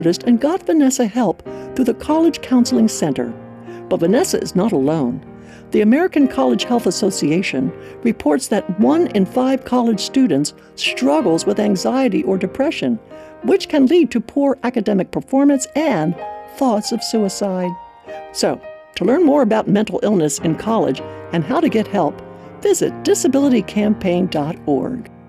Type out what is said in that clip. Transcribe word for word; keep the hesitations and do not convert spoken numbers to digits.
noticed and got Vanessa help through the College Counseling Center. But Vanessa is not alone. The American College Health Association reports that one in five college students struggles with anxiety or depression, which can lead to poor academic performance and thoughts of suicide. So, to learn more about mental illness in college and how to get help, visit disability campaign dot org.